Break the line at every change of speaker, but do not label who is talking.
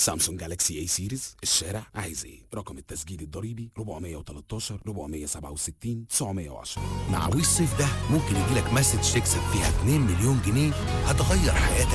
سامسونج جالاكسي اي سيريز. الشارع عايز ايه؟ رقم التسجيل الضريبي 413 467 910.
مع وي الصيف ده ممكن يجيلك مسج تكسب فيها 2 مليون جنيه هتغير حياتك